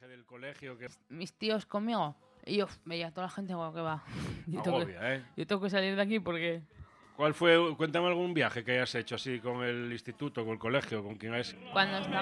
viaje del colegio que... Mis tíos conmigo. Y yo veía a toda la gente como que va. Agobia, ¿eh? Yo tengo que salir de aquí porque... ¿Cuál fue? Cuéntame algún viaje que hayas hecho así con el instituto, con el colegio, con quien hayas... Cuando estaba